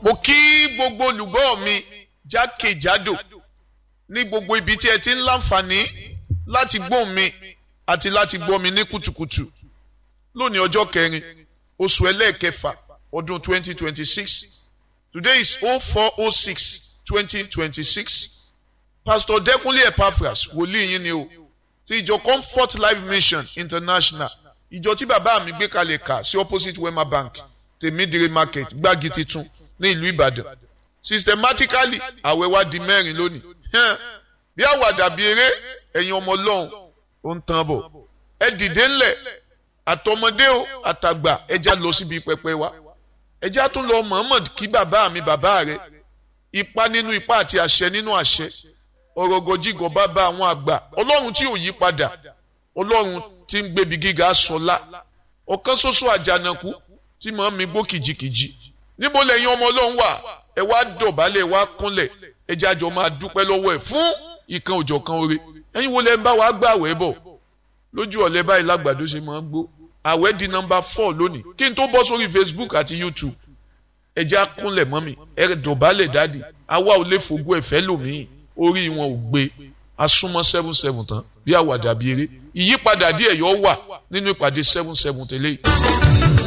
mo kí gbogbo olùgbọ́ mi jákèjádò ní gbogbo ibi tí ẹ ti ń láǹfààní láti gbọ́ mi àti láti gbọ́ mi ní kùtùkùtù lónìí ọjọ́ kẹrin oṣù ẹlẹ́ẹ̀kẹfà ọdún 2026 today is 04/06/2026 Pastor Dẹ́kunlé Epaphras wòlíì yín ni o ti ìjọ Comfort Life Mission International ìjọ tí bàbá mi gbé kalẹ̀ kà sí opposite Wema Bank Tèmídìrí Market Gbági Titun ní ìlú Ìbàdàn systematically àwẹ̀ wa di mẹ́rin lónìí bí àwàdà bí eré ẹ̀yin ọmọ Ọlọ́run ó ń tán bọ̀ ẹ dìde ńlẹ̀ àtọmọdé o àtàgbà ẹja lọ síbi pẹpẹ wa ẹja tún lọ Muhammad kí bàbá mi bàbá rẹ ipa nínú ipa àti àṣẹ nínú àṣẹ ọ̀rọ̀ gọjígọ̀ bàbá àwọn àgbà Ọlọ́run tí ò yí padà Ọlọ́run tí ń gbébi gíga sọlá ọ̀kan ṣoṣo àjànàkú tí màá mi gbó kìjìkìjì níbo lẹ́yìn ọmọ Ọlọ́run wà ẹ wá dọ̀bálẹ̀ wá kúnlẹ̀ ẹ jájọ máa dúpẹ́ lọ́wọ́ ẹ̀ fún ìkan òjọ̀kan oore ẹ̀yin wo lẹ́ ń bá wa gbàwẹ̀ bọ̀ lójú ọ̀lẹ́ báyìí lágbàdo ṣe máa ń gbó àwẹ̀ di nọ́mbà 4 lónìí kí n tó bọ́ sórí Facebook àti YouTube ẹ já kúnlẹ̀ mọ́ mi ẹ dọ̀bálẹ̀ dáàdì àwa ò lè fògo ẹ̀fẹ́ lòmíì orí wọn ò gbé asúnmọ́ 7-7 tán bí àwàdà bí eré ìyípadà díẹ̀ yọ wà nínú ìpàdé 7-7 tẹ́lẹ̀ yìí.